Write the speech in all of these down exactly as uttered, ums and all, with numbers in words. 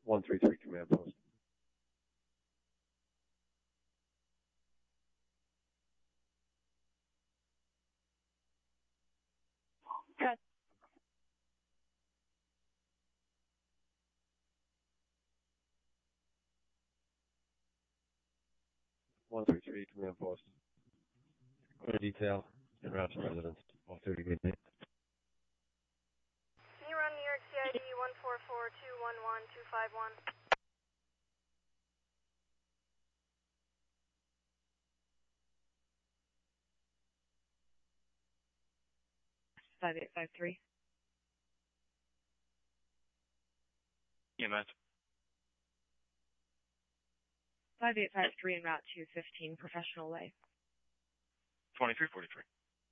one three three command post. Cut. one three three command post. Clear detail and route to residence. All thirty midnight. Can you run New York C I D one four four two one one two five one? five eight five three. E M S. five eight five three en route to fifteen Professional Way. twenty-three forty-three.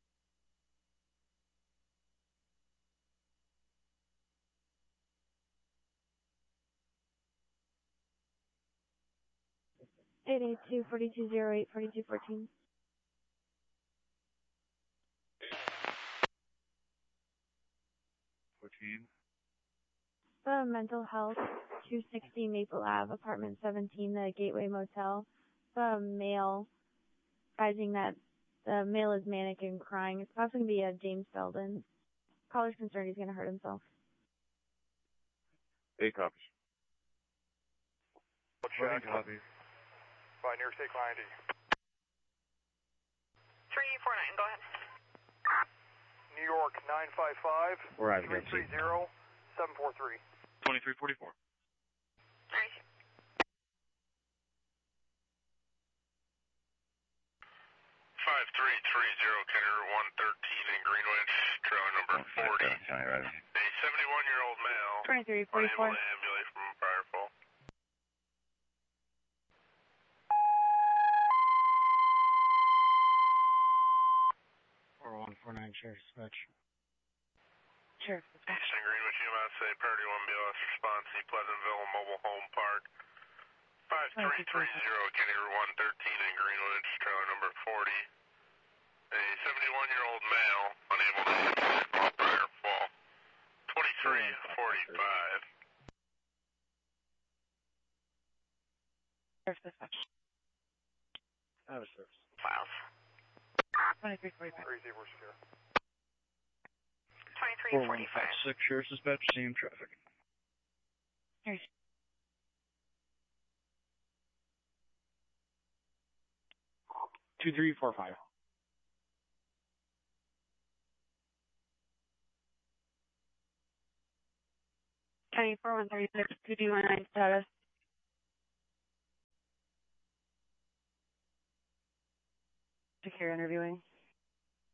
eight eight two, four two zero eight, four two one four. fourteen. Uh, mental health, two sixty Maple Ave, apartment seventeen, the Gateway Motel. The male, advising that the male is manic and crying. It's possibly going to be a James Belden. Caller's concerned he's going to hurt himself. Eight copies. Check. Copies. By New York State Client D. three four nine, go ahead. New York nine five five, We're out of three three zero, seven four three. twenty-three forty-four. Alright. five three three zero, Kenner one thirteen in Greenwich, trailer number forty. A seventy-one-year-old male twenty-three unable forty-four. to ambulate from a prior fall. four one four nine, Sheriff's Dispatch. Sheriff's Dispatch. Eastern Greenwich, U M S A, Priority one B L S response, East Pleasantville Mobile Home Park. five three three zero, Kenner one thirteen in Greenwich, trailer number forty. A seventy-one-year-old male unable to ambulate from a prior fall. twenty-three forty-five. Sheriff's Dispatch. Out of service. Files. twenty-three forty-five. Three zero secure. twenty-three four one forty-five. five six, Sheriff's Dispatch, same traffic. Here's two three four five. County four one three six, two two one nine status. Secure interviewing.